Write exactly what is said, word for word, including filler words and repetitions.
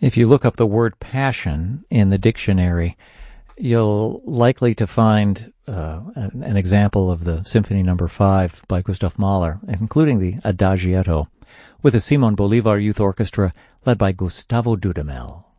If you look up the word passion in the dictionary, you'll likely to find uh, an, an example of the Symphony Number Five by Gustav Mahler, including the Adagietto, with the Simon Bolivar Youth Orchestra led by Gustavo Dudamel.